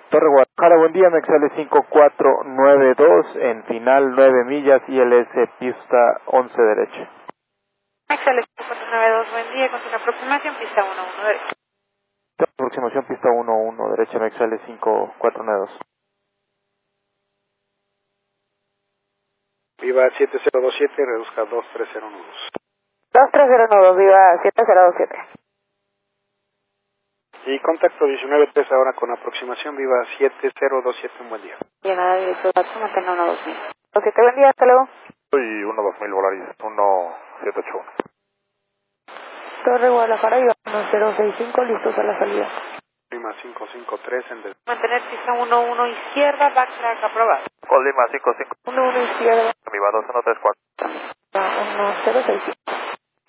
Torre Guadalajara, buen día, Mexale 5492, en final 9 millas, ILS pista 11 derecha. Mexale 5492, buen día, con una aproximación, pista 11 derecha. Aproximación pista 11 derecha, Mexale 5492. Viva 7027, reduzca 2301. 2301, viva 7027. Y contacto 193 ahora con aproximación, viva 7027, un buen día. Llegada directo, mantenga 12000. 27, buen día, hasta luego. Soy 12000 Volaris, 1781. Torre Guadalajara, viva 1065, listos a la salida. Lima 553 en Mantener pista 11 izquierda, backtrack aprobado. Con Lima 55. 11 izquierda. Viva 2134. 1065.